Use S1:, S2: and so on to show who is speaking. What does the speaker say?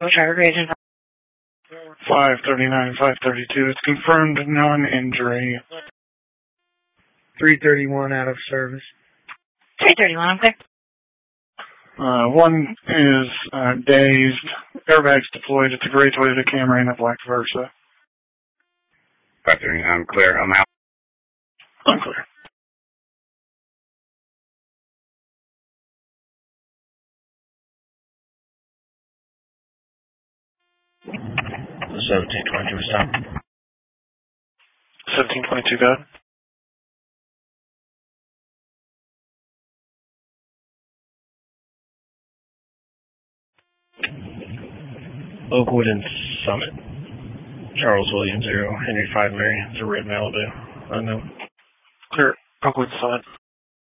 S1: Traffic agent.
S2: 539, 532. It's confirmed non-injury.
S3: 331 out of service.
S1: 331, I'm clear.
S2: One is dazed. Airbags deployed. It's a gray Toyota Camry and a black Versa.
S4: 539, I'm clear. I'm out.
S2: I'm clear.
S5: The 1722 is down.
S2: 1722, got it.
S5: Oakwood and Summit. Charles Williams 0, Henry 5 Mary 0, Red Malibu. Unknown.
S2: Clear. Oakwood Summit.